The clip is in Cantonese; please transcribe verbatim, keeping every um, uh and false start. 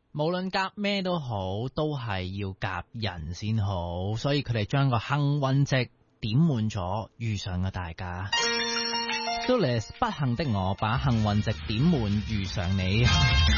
無論夾咩都好，都係要夾人先好，所以佢哋將個幸運值點滿咗，遇上咗大家。Clueless 不幸的我把幸運值點滿，遇上你。